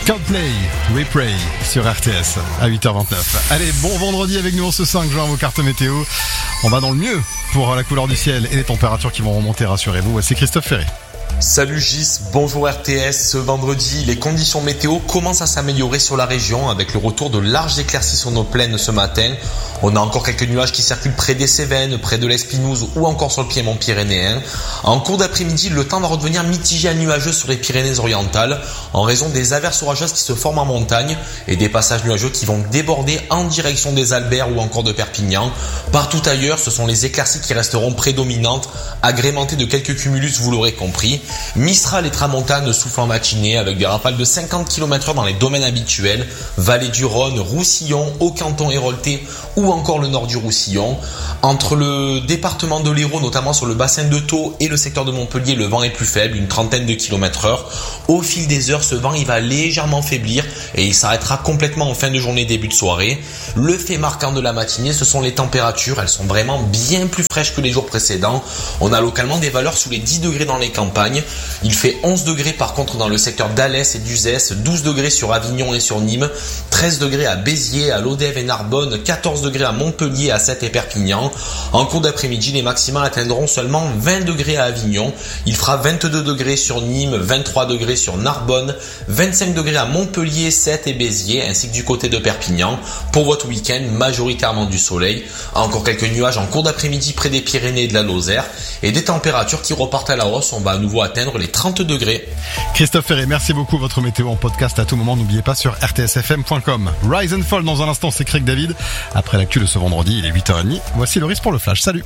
Coldplay, We Pray sur RTS à 8h29. Allez, bon vendredi avec nous en ce 5 juin, vos cartes météo. On va dans le mieux pour la couleur du ciel et les températures qui vont remonter, rassurez-vous. C'est Christophe Ferré. Salut Gis, bonjour RTS. Ce vendredi, les conditions météo commencent à s'améliorer sur la région avec le retour de larges éclaircies sur nos plaines ce matin. On a encore quelques nuages qui circulent près des Cévennes, près de l'Espinouse ou encore sur le piémont pyrénéen. En cours d'après-midi, le temps va redevenir mitigé à nuageux sur les Pyrénées-Orientales en raison des averses orageuses qui se forment en montagne et des passages nuageux qui vont déborder en direction des Alberts ou encore de Perpignan. Partout ailleurs, ce sont les éclaircies qui resteront prédominantes, agrémentées de quelques cumulus, vous l'aurez compris. Mistral et tramontane soufflent en matinée avec des rafales de 50 km/h dans les domaines habituels, vallée du Rhône, Roussillon, Haut-Canton Héroltais ou encore le nord du Roussillon. Entre le département de l'Hérault, notamment sur le bassin de Thau et le secteur de Montpellier, le vent est plus faible, une trentaine de km/h. Au fil des heures, ce vent il va légèrement faiblir et il s'arrêtera complètement en fin de journée, début de soirée. Le fait marquant de la matinée, ce sont les températures. Elles sont vraiment bien plus fraîches que les jours précédents. On a localement des valeurs sous les 10 degrés dans les campagnes. Il fait 11 degrés par contre dans le secteur d'Alès et d'Uzès, 12 degrés sur Avignon et sur Nîmes, 13 degrés à Béziers, à Lodève et Narbonne, 14 degrés à Montpellier, à Sète et Perpignan. En cours d'après-midi, les maximales atteindront seulement 20 degrés à Avignon. Il fera 22 degrés sur Nîmes, 23 degrés sur Narbonne, 25 degrés à Montpellier, Sète et Béziers, ainsi que du côté de Perpignan. Pour votre week-end, majoritairement du soleil. Encore quelques nuages en cours d'après-midi près des Pyrénées et de la Lozère. Et des températures qui repartent à la hausse. On va à nouveau atteindre les 30 degrés. Christophe Ferré, merci beaucoup. Votre météo en podcast à tout moment. N'oubliez pas sur rtsfm.com. Rise and Fall dans un instant, c'est Craig David. Après l'actu de ce vendredi, il est 8h30. Voici le risque pour le flash. Salut.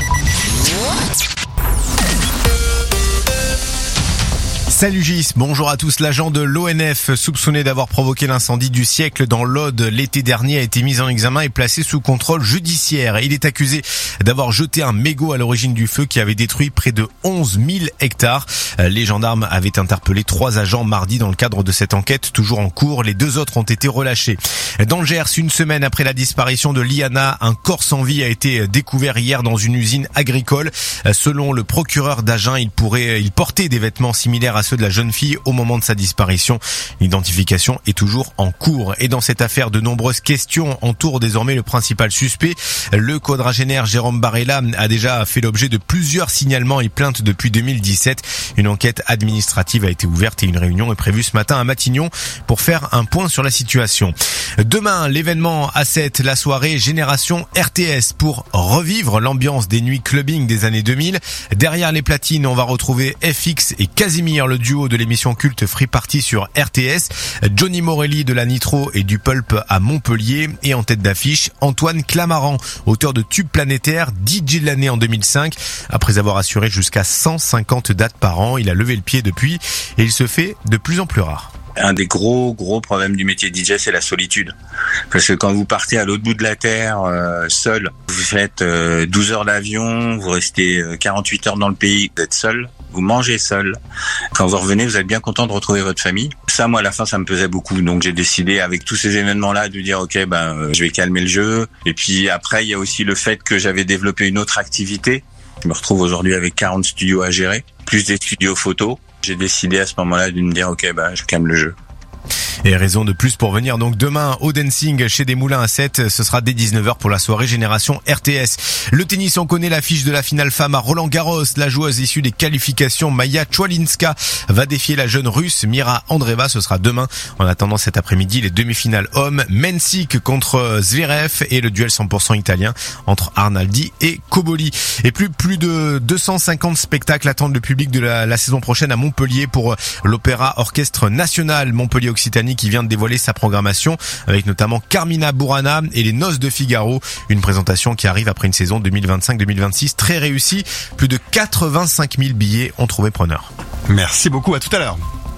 Salut Gis, bonjour à tous. L'agent de l'ONF soupçonné d'avoir provoqué l'incendie du siècle dans l'Aude l'été dernier a été mis en examen et placé sous contrôle judiciaire. Il est accusé d'avoir jeté un mégot à l'origine du feu qui avait détruit près de 11 000 hectares. Les gendarmes avaient interpellé 3 agents mardi dans le cadre de cette enquête toujours en cours. Les 2 autres ont été relâchés. Dans le Gers, une semaine après la disparition de Liana, un corps sans vie a été découvert hier dans une usine agricole. Selon le procureur d'Agen, il portait des vêtements similaires à ceux de la jeune fille au moment de sa disparition. L'identification est toujours en cours. Et dans cette affaire, de nombreuses questions entourent désormais le principal suspect. Le quadragénaire Jérôme Barella a déjà fait l'objet de plusieurs signalements et plaintes depuis 2017. Une enquête administrative a été ouverte et une réunion est prévue ce matin à Matignon pour faire un point sur la situation. Demain, l'événement à 7, la soirée Génération RTS pour revivre l'ambiance des nuits clubbing des années 2000. Derrière les platines, on va retrouver FX et Casimir, le duo de l'émission culte Free Party sur RTS, Johnny Morelli de la Nitro et du Pulp à Montpellier, et en tête d'affiche, Antoine Clamaran, auteur de Tube Planétaire, DJ de l'année en 2005. Après avoir assuré jusqu'à 150 dates par an, il a levé le pied depuis et il se fait de plus en plus rare. Un des gros problèmes du métier de DJ, c'est la solitude. Parce que quand vous partez à l'autre bout de la Terre, seul, vous faites 12 heures d'avion, vous restez 48 heures dans le pays, vous êtes seul, vous mangez seul. Quand vous revenez, vous êtes bien content de retrouver votre famille. Ça, moi, à la fin, ça me pesait beaucoup. Donc, j'ai décidé, avec tous ces événements-là, de dire, OK, je vais calmer le jeu. Et puis après, il y a aussi le fait que j'avais développé une autre activité. Je me retrouve aujourd'hui avec 40 studios à gérer, plus des studios photos. J'ai décidé à ce moment-là de me dire, OK, je calme le jeu. Et raison de plus pour venir donc demain au dancing chez des Moulins à 7. Ce sera dès 19h pour la soirée Génération RTS. Le tennis, on connaît l'affiche de la finale femme à Roland-Garros. La joueuse issue des qualifications Maïa Chwalinska va défier la jeune russe Mira Andreeva. Ce sera demain. En attendant cet après-midi, les demi-finales hommes, Mensik contre Zverev et le duel 100% italien entre Arnaldi et Cobolli. Et plus de 250 spectacles attendent le public de la saison prochaine à Montpellier pour l'Opéra Orchestre National Montpellier Occitanie qui vient de dévoiler sa programmation avec notamment Carmina Burana et les Noces de Figaro. Une présentation qui arrive après une saison 2025-2026 très réussie. Plus de 85 000 billets ont trouvé preneur. Merci beaucoup, à tout à l'heure.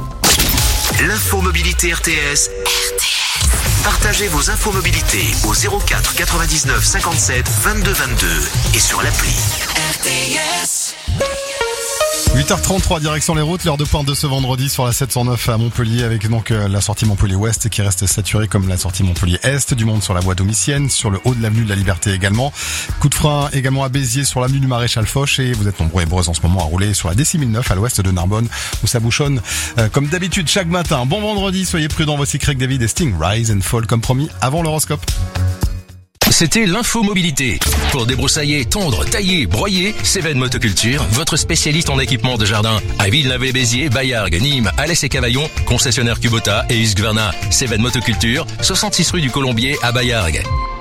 L'info mobilité RTS. Partagez vos infos mobilité au 04 99 57 22 22 et sur l'appli RTS. 8h33, direction les routes, l'heure de pointe de ce vendredi sur la 709 à Montpellier avec donc la sortie Montpellier-Ouest qui reste saturée comme la sortie Montpellier-Est, du monde sur la voie domitienne, sur le haut de l'avenue de la Liberté également. Coup de frein également à Béziers sur l'avenue du Maréchal Foch et vous êtes nombreux et nombreuses en ce moment à rouler sur la D6009 à l'ouest de Narbonne où ça bouchonne comme d'habitude chaque matin. Bon vendredi, soyez prudents, voici Craig David et Sting, Rise and Fall comme promis avant l'horoscope. C'était l'info mobilité. Pour débroussailler, tondre, tailler, broyer, Cévennes Motoculture, votre spécialiste en équipement de jardin. À Villeneuve-les-Béziers, Baillargues, Nîmes, Alès et Cavaillon, concessionnaire Kubota et Husqvarna. Cévennes Motoculture, 66 rue du Colombier à Baillargues.